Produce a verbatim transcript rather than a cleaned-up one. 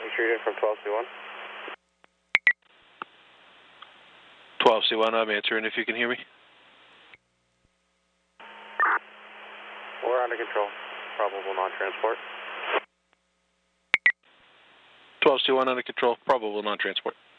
treated from twelve C one. twelve C one, I'm answering if you can hear me. We're under control. Probable non-transport. twelve C one under control, probable non-transport.